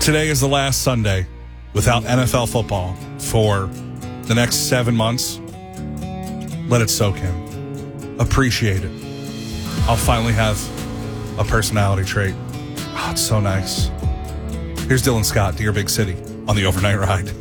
Today is the last Sunday without NFL football for the next 7 months. Let it soak in. Appreciate it. I'll finally have a personality trait. Oh, it's so nice. Here's Dylan Scott, Dear Big City, on the Overnight Ride.